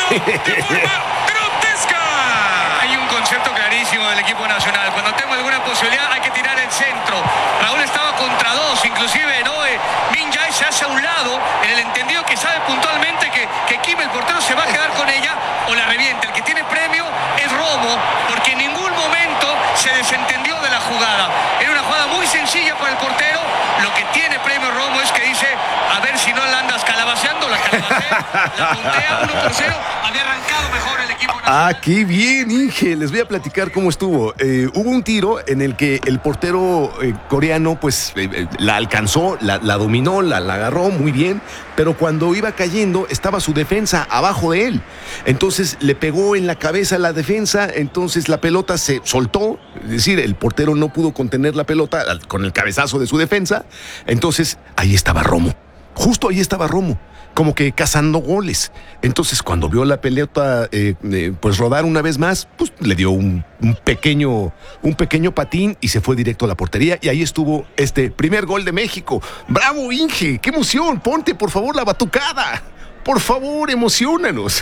de forma grotesca. Hay un concepto clarísimo del equipo nacional. Cuando tengo alguna posibilidad hay que tirar el centro. Raúl estaba contra dos, inclusive Min Jae se hace a un lado en el entendido que sabe puntualmente que Kim, el portero, se va a quedar con ella o la revienta. El que tiene premio es Romo, porque en ningún momento se desentendió de la jugada. Era una jugada muy sencilla para el portero. Lo que tiene premio Romo es que dice, a ver si no la andas calabaceando, la calabacea, la puntea 1-0, había arrancado mejor el equipo nacional. Ah, qué bien, Inge. Les voy a platicar cómo estuvo. Hubo un tiro en el que el portero coreano pues la alcanzó, la dominó, la agarró muy bien, pero cuando iba cayendo estaba su defensa abajo de él. Entonces le pegó en la cabeza a la defensa, entonces la pelota se soltó, es decir, el portero no pudo contener la pelota con el cabezazo de su defensa. Entonces ahí estaba Romo, justo ahí estaba Romo, como que cazando goles. Entonces cuando vio la pelota pues rodar una vez más, pues le dio un pequeño patín y se fue directo a la portería, y ahí estuvo este primer gol de México. ¡Bravo, Inge! ¡Qué emoción! Ponte por favor la batucada, por favor, emociónanos.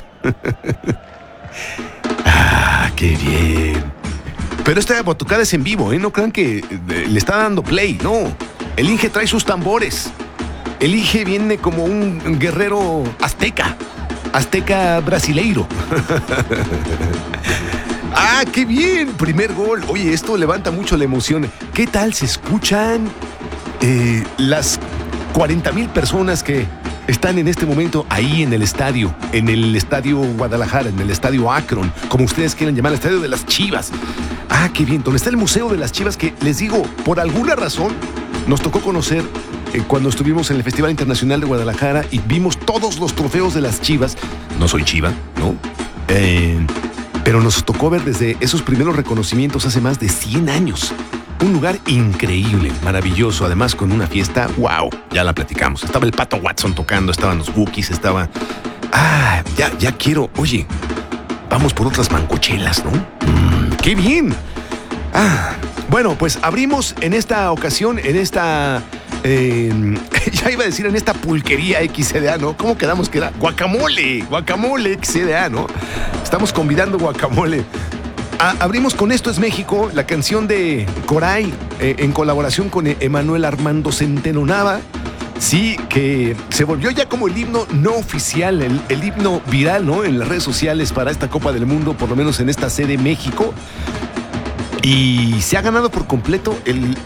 ¡Ah, qué bien! Pero esta batucada es en vivo, no crean que le está dando play, no. El Inge trae sus tambores. El Inge viene como un guerrero azteca brasileiro. ¡Ah, qué bien! Primer gol. Oye, esto levanta mucho la emoción. ¿Qué tal se escuchan las 40,000 personas que están en este momento ahí en el estadio Guadalajara, en el estadio Akron, como ustedes quieran llamar, el estadio de las Chivas? Ah, qué bien. Donde está el Museo de las Chivas, que les digo, por alguna razón nos tocó conocer cuando estuvimos en el Festival Internacional de Guadalajara y vimos todos los trofeos de las Chivas. No soy chiva, ¿no? Pero nos tocó ver desde esos primeros reconocimientos hace más de 100 años. Un lugar increíble, maravilloso, además con una fiesta, wow, ya la platicamos. Estaba el Pato Watson tocando, estaban los Wookiees, estaba... Ah, ya quiero, oye, vamos por otras mancochelas, ¿no? ¡Qué bien! Ah, bueno, pues abrimos en esta ocasión, en esta... ya iba a decir en esta pulquería XCDA, ¿no? ¿Cómo quedamos que era? Guacamole XCDA, ¿no? Estamos convidando guacamole. Abrimos con Esto es México, la canción de Coray, en colaboración con Emanuel Armando Centeno Nava. Sí, que se volvió ya como el himno no oficial, el himno viral, ¿no? En las redes sociales para esta Copa del Mundo, por lo menos en esta sede México. Y se ha ganado por completo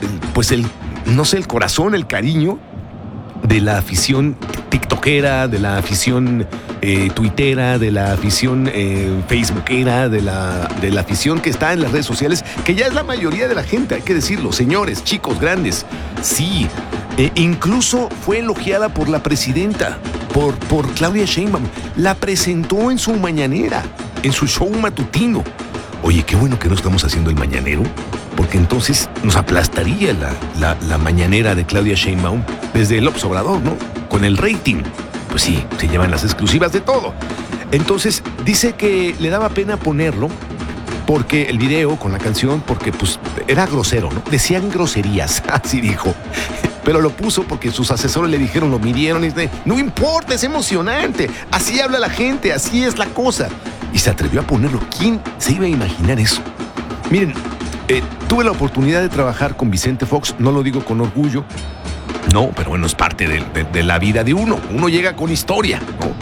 no sé, el corazón, el cariño de la afición tiktokera, de la afición tuitera, de la afición facebookera, de la afición que está en las redes sociales, que ya es la mayoría de la gente, hay que decirlo, señores, chicos, grandes. Sí, incluso fue elogiada por la presidenta, por Claudia Sheinbaum. La presentó en su mañanera, en su show matutino. Oye, qué bueno que no estamos haciendo el mañanero, porque entonces nos aplastaría la mañanera de Claudia Sheinbaum desde el López Obrador, ¿no? Con el rating. Pues sí, se llevan las exclusivas de todo. Entonces, dice que le daba pena ponerlo, porque el video con la canción, porque pues era grosero, ¿no? Decían groserías, así dijo. Pero lo puso porque sus asesores le dijeron, lo midieron y dice, no importa, es emocionante. Así habla la gente, así es la cosa. Y se atrevió a ponerlo. ¿Quién se iba a imaginar eso? Miren, tuve la oportunidad de trabajar con Vicente Fox, no lo digo con orgullo, no, pero bueno, es parte de la vida de uno. Uno llega con historia, ¿no?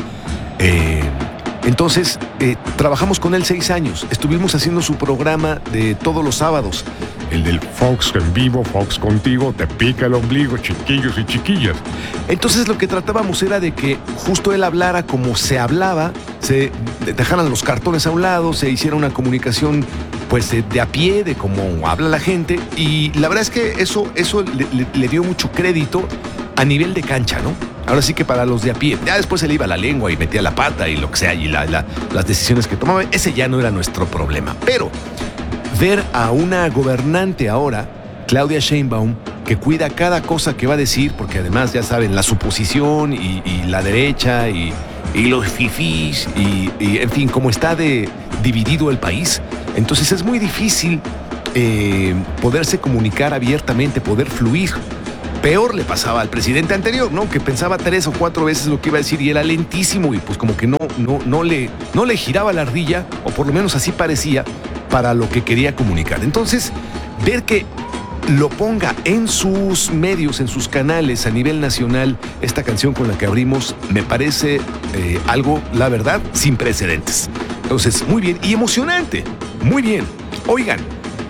Entonces, trabajamos con él 6 años. Estuvimos haciendo su programa de todos los sábados. El del Fox en vivo, Fox contigo, te pica el ombligo, chiquillos y chiquillas. Entonces lo que tratábamos era de que justo él hablara como se hablaba, se dejaran los cartones a un lado, se hiciera una comunicación pues de a pie, de cómo habla la gente. Y la verdad es que eso le dio mucho crédito a nivel de cancha, ¿no? Ahora sí que para los de a pie. Ya después se le iba la lengua y metía la pata y lo que sea, y las decisiones que tomaba, ese ya no era nuestro problema. Pero ver a una gobernante ahora, Claudia Sheinbaum, que cuida cada cosa que va a decir, porque además, ya saben, la suposición y la derecha y los fifís y en fin, cómo está dividido el país. Entonces es muy difícil poderse comunicar abiertamente, poder fluir. peor le pasaba al presidente anterior, ¿no? Que pensaba 3 o 4 veces lo que iba a decir y era lentísimo y pues como que no le giraba la ardilla, o por lo menos así parecía, para lo que quería comunicar. Entonces, ver que lo ponga en sus medios, en sus canales a nivel nacional, esta canción con la que abrimos, me parece algo, la verdad, sin precedentes. Entonces, muy bien y emocionante, muy bien. Oigan,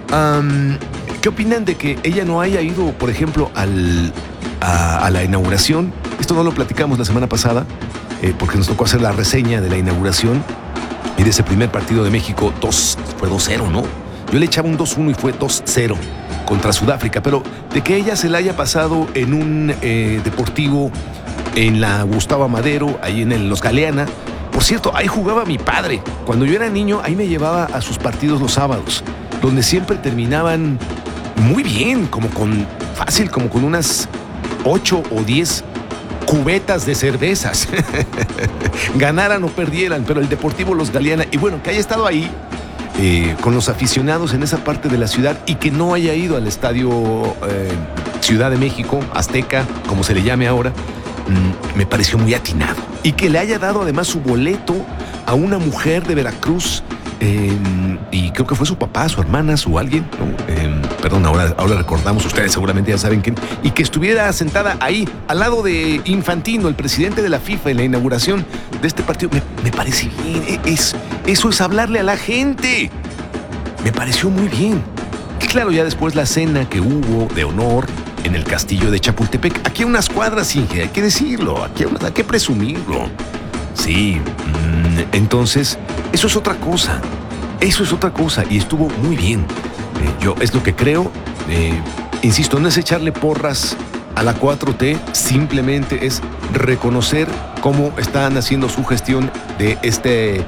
¿qué opinan de que ella no haya ido, por ejemplo, a la inauguración? Esto no lo platicamos la semana pasada, porque nos tocó hacer la reseña de la inauguración y de ese primer partido de México. Fue 2-0, ¿no? Yo le echaba un 2-1 y fue 2-0 contra Sudáfrica, pero de que ella se la haya pasado en un deportivo en la Gustavo Madero, ahí en Los Galeana. Por cierto, ahí jugaba mi padre. Cuando yo era niño, ahí me llevaba a sus partidos los sábados, donde siempre terminaban muy bien, como con unas 8 o 10 cubetas de cervezas. Ganaran o perdieran, pero el Deportivo Los Galeana, y bueno, que haya estado ahí con los aficionados en esa parte de la ciudad y que no haya ido al estadio Ciudad de México, Azteca, como se le llame ahora, me pareció muy atinado. Y que le haya dado además su boleto a una mujer de Veracruz, y creo que fue su papá, su hermana, su alguien, ¿no? Perdón, ahora recordamos, ustedes seguramente ya saben quién, y que estuviera sentada ahí, al lado de Infantino, el presidente de la FIFA, en la inauguración de este partido. Me parece bien, eso es hablarle a la gente. Me pareció muy bien. Y claro, ya después la cena que hubo de honor en el castillo de Chapultepec, aquí a unas cuadras, Inge, hay que decirlo, hay que presumirlo. Sí, entonces, eso es otra cosa, y estuvo muy bien. Yo es lo que creo, insisto, no es echarle porras a la 4T, simplemente es reconocer cómo están haciendo su gestión de este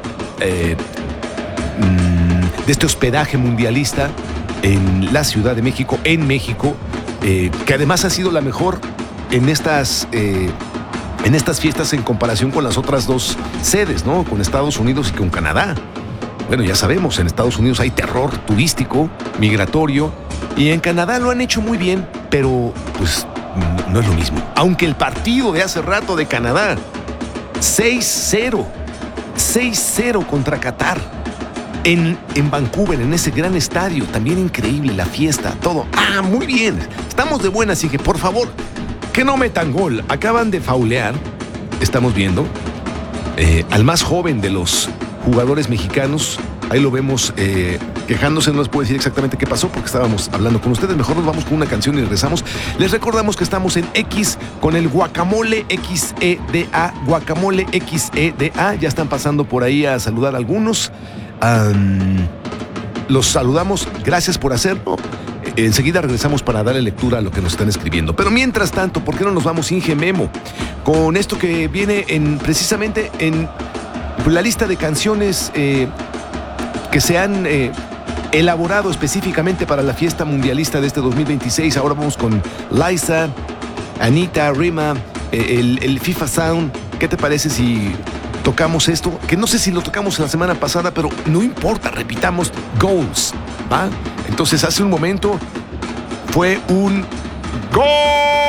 hospedaje mundialista en la Ciudad de México, en México, que además ha sido la mejor en estas fiestas en comparación con las otras dos sedes, ¿no? Con Estados Unidos y con Canadá. Bueno, ya sabemos, en Estados Unidos hay terror turístico, migratorio, y en Canadá lo han hecho muy bien, pero pues no es lo mismo. Aunque el partido de hace rato de Canadá, 6-0 contra Qatar, en Vancouver, en ese gran estadio, también increíble la fiesta, todo. Muy bien, estamos de buenas, así que por favor, que no metan gol. Acaban de faulear, estamos viendo, al más joven de los jugadores mexicanos. Ahí lo vemos quejándose, no les puedo decir exactamente qué pasó porque estábamos hablando con ustedes. Mejor nos vamos con una canción y regresamos. Les recordamos que estamos en X con el Guacamole XEDA. Guacamole XEDA. Ya están pasando por ahí a saludar a algunos. Los saludamos, gracias por hacerlo. Enseguida regresamos para darle lectura a lo que nos están escribiendo. Pero mientras tanto, ¿por qué no nos vamos, Inge Memo? Con esto que viene precisamente en la lista de canciones que se han elaborado específicamente para la fiesta mundialista de este 2026. Ahora vamos con Liza, Anita, Rima, el FIFA Sound. ¿Qué te parece si tocamos esto? Que no sé si lo tocamos la semana pasada, pero no importa, repitamos Goals, ¿va? Entonces hace un momento fue un gol.